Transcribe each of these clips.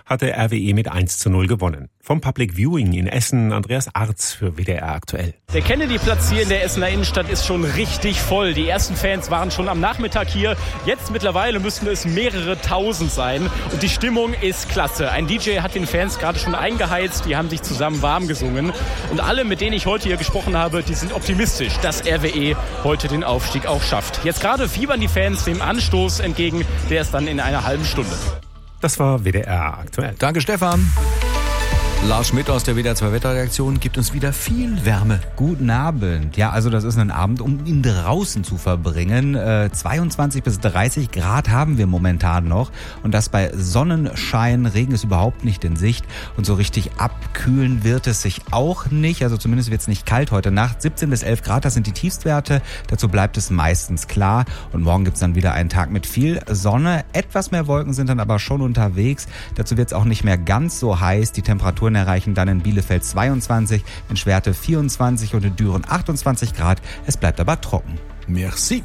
hatte RWE mit 1:0 gewonnen. Vom Public Viewing in Essen, Andreas Arz für WDR aktuell. Der Kennedy-Platz hier in der Essener Innenstadt ist schon richtig voll. Die ersten Fans waren schon am Nachmittag hier. Jetzt mittlerweile müssten es mehrere tausend sein. Und die Stimmung ist klasse. Ein DJ hat den Fans gerade schon eingeheizt. Die haben sich zusammen warm gesungen. Und alle, mit denen ich heute hier gesprochen habe, die sind optimistisch, dass RWE heute den Aufstieg auch schafft. Jetzt gerade fiebern die Fans dem Anstoß entgegen. Der ist dann in einer halben Stunde. Das war WDR aktuell. Danke, Stefan. Lars Schmidt aus der WDR 2 Wetterredaktion gibt uns wieder viel Wärme. Guten Abend. Ja, also das ist ein Abend, um ihn draußen zu verbringen. 22 bis 30 Grad haben wir momentan noch. Und das bei Sonnenschein. Regen ist überhaupt nicht in Sicht. Und so richtig abkühlen wird es sich auch nicht. Also zumindest wird es nicht kalt heute Nacht. 17 bis 11 Grad, das sind die Tiefstwerte. Dazu bleibt es meistens klar. Und morgen gibt es dann wieder einen Tag mit viel Sonne. Etwas mehr Wolken sind dann aber schon unterwegs. Dazu wird es auch nicht mehr ganz so heiß. Die Temperaturen erreichen dann in Bielefeld 22, in Schwerte 24 und in Düren 28 Grad. Es bleibt aber trocken. Merci.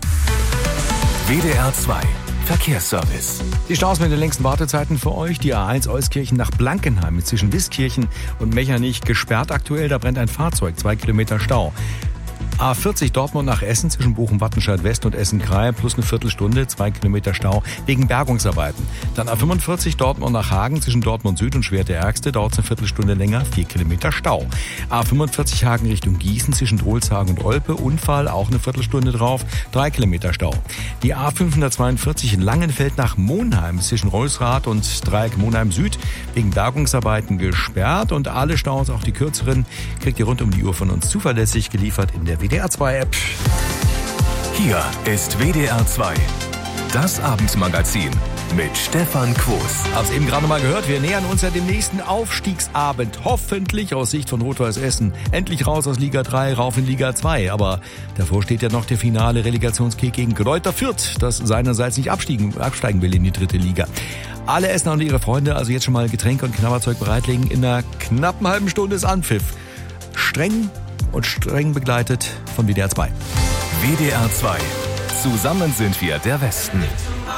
WDR 2 Verkehrsservice. Die Staus mit den längsten Wartezeiten für euch. Die A1 Euskirchen nach Blankenheim zwischen Wiskirchen und Mechernich gesperrt aktuell. Da brennt ein Fahrzeug, 2 Kilometer Stau. A40 Dortmund nach Essen zwischen Bochum-Wattenscheid West und Essen-Krahe plus eine Viertelstunde, 2 Kilometer Stau wegen Bergungsarbeiten. Dann A45 Dortmund nach Hagen zwischen Dortmund Süd und Schwerte-Ärgste, dauert es eine Viertelstunde länger, 4 Kilometer Stau. A45 Hagen Richtung Gießen zwischen Drolshagen und Olpe, Unfall, auch eine Viertelstunde drauf, 3 Kilometer Stau. Die A542 in Langenfeld nach Monheim zwischen Reusrath und Dreieck Monheim Süd wegen Bergungsarbeiten gesperrt und alle Staus, auch die kürzeren, kriegt ihr rund um die Uhr von uns zuverlässig geliefert in der WDR 2 App. Hier ist WDR 2, das Abendmagazin mit Stefan Quos. Hab's eben gerade mal gehört, wir nähern uns ja dem nächsten Aufstiegsabend. Hoffentlich aus Sicht von Rot-Weiß Essen. Endlich raus aus Liga 3, rauf in Liga 2. Aber davor steht ja noch der finale Relegationskick gegen Greuther Fürth, das seinerseits nicht absteigen will in die 3. Liga. Alle Essener und ihre Freunde also jetzt schon mal Getränke und Knabberzeug bereitlegen. In einer knappen halben Stunde ist Anpfiff. Streng begleitet von WDR 2. WDR 2. Zusammen sind wir der Westen.